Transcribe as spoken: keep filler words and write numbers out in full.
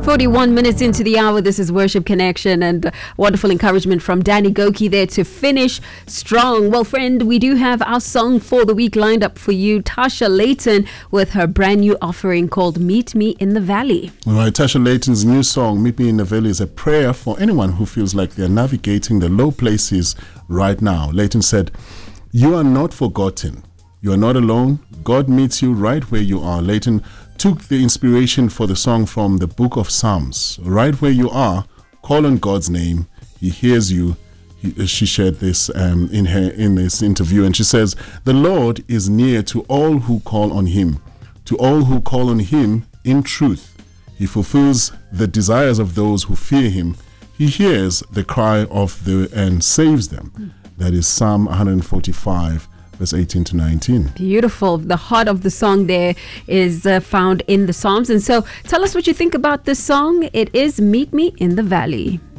forty-one minutes into the hour, this is Worship Connection, and wonderful encouragement from Danny Goki there to finish strong. Well, friend, we do have our song for the week lined up for you. Tasha Layton with her brand new offering called Meet Me in the Valley. All right, Tasha Layton's new song, Meet Me in the Valley, is a prayer for anyone who feels like they're navigating the low places right now. Layton said, "You are not forgotten. You are not alone. God meets you right where you are." Layton took the inspiration for the song from the book of Psalms. Right where you are, call on God's name. He hears you. He, she shared this um, in her in this interview, and she says, "The Lord is near to all who call on Him, to all who call on Him in truth. He fulfills the desires of those who fear Him. He hears the cry of the and saves them." That is Psalm one forty-five. Verse eighteen to nineteen. Beautiful. The heart of the song there is uh, found in the Psalms. And so tell us what you think about this song. It is Meet Me in the Valley.